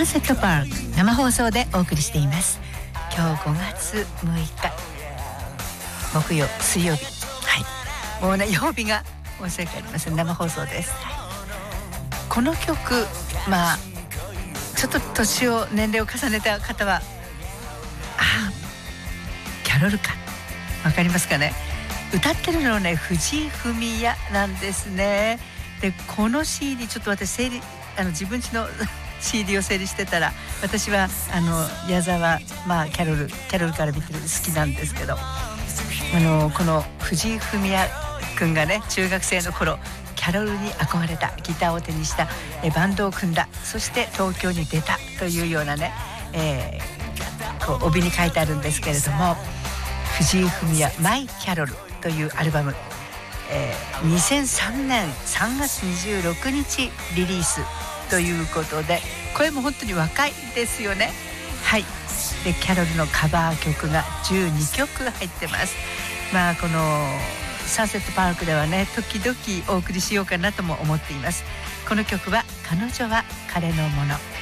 ンセットパーク生放送でお送りしています。今日5月6日木曜水曜日、はい、もうね曜日が申し訳ありません。生放送です、はい、この曲、ちょっと年齢を重ねた方はキャロルかわかりますかね。歌ってるのね藤井フミヤなんですね。でこの CD ちょっと私自分家のCD を整理してたら、私は矢沢、キャロルから見てる好きなんですけど、この藤井フミヤくんがね中学生の頃キャロルに憧れた、ギターを手にした、バンドを組んだ、そして東京に出たというようなね、こう帯に書いてあるんですけれども、藤井フミヤマイキャロルというアルバム、2003年3月26日リリースということで、声も本当に若いですよね。はい。でキャロルのカバー曲が12曲入ってます。このサンセットパークではね時々お送りしようかなとも思っています。この曲は彼女は彼のもの。